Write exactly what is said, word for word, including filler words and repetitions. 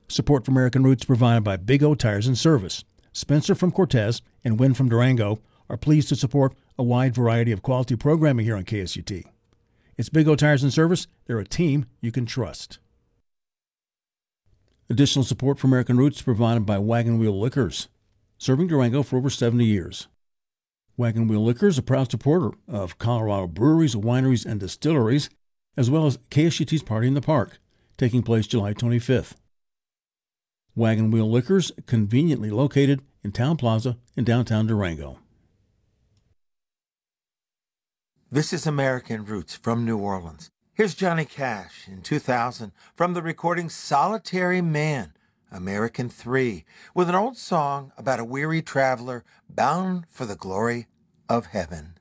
Support for American Roots provided by Big O Tires and Service. Spencer from Cortez and Wynn from Durango are pleased to support a wide variety of quality programming here on K S U T. It's Big O Tires and Service. They're a team you can trust. Additional support for American Roots provided by Wagon Wheel Liquors, serving Durango for over seventy years. Wagon Wheel Liquors, a proud supporter of Colorado breweries, wineries, and distilleries, as well as K S U T's Party in the Park, taking place July twenty-fifth. Wagon Wheel Liquors, conveniently located in Town Plaza in downtown Durango. This is American Roots from New Orleans. Here's Johnny Cash in two thousand from the recording Solitary Man, American three, with an old song about a weary traveler bound for the glory of heaven.